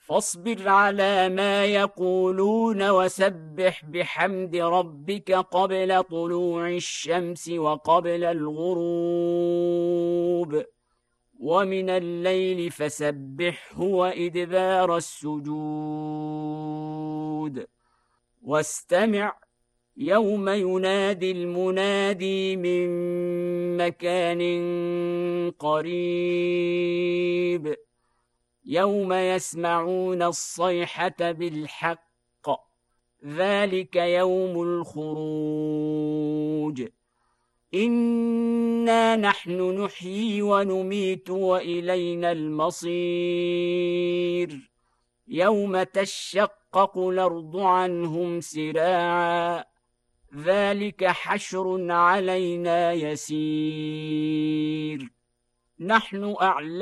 فاصبر على ما يقولون وسبح بحمد ربك قبل طلوع الشمس وقبل الغروب، ومن الليل فسبحه وإدبار السجود. واستمع يوم ينادي المنادي من مكان قريب، يوم يسمعون الصيحة بالحق، ذلك يوم الخروج. إنا نحن نحيي ونميت وإلينا المصير. يوم تشقق الأرض عنهم سراعا، ذلك حشر علينا يسير. نحن أعلم